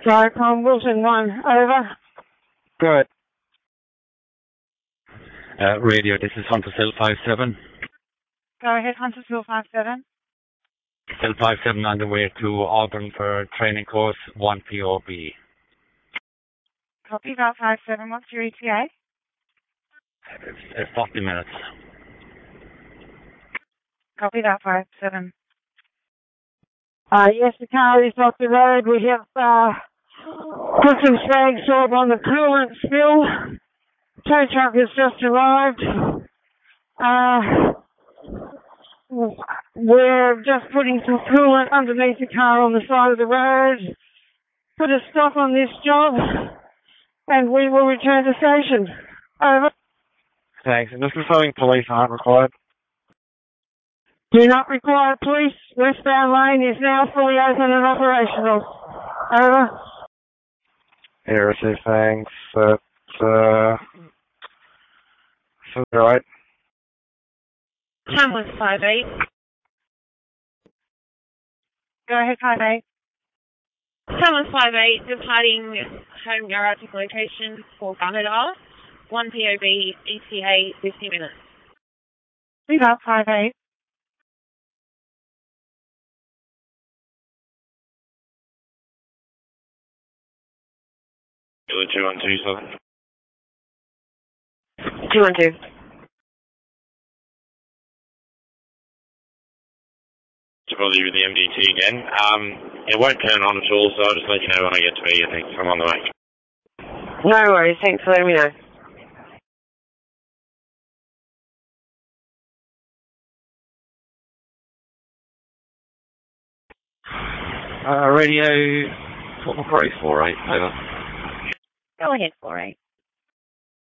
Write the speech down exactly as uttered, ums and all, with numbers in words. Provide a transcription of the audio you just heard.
Cyclone Wilson one, over. Good. Uh, radio, this is Hunter Cell five seven. Go ahead, Hunter Cell five seven. Cell five seven on the way to Auburn for training course one P O B. Copy about five seven. What's your E T A? It's, it's forty minutes. Copy that five seven. Uh, yes, the car is off the road. We have uh, put some flags up on the coolant spill. Tow truck has just arrived. Uh, we're just putting some coolant underneath the car on the side of the road. Put a stop on this job, and we will return to station. Over. Thanks. And just confirming police aren't required. Do not require police. Westbound lane is now fully open and operational. Over. Yeah, receive thanks. That's, uh, that's right. Tamworth five eight. Go ahead, five eight. Tamworth five eight, departing home Arctic location for Gunnedah. one P O B, E T A, fifty minutes. Leave out five eight. two one two, seven. two one two. To bother you with the M D T again. Um, it won't turn on at all, so I'll just let you know when I get to be. I think I'm on the way. No worries, thanks for letting me know. Uh, radio, four eight four eight, over. Go ahead, four eight.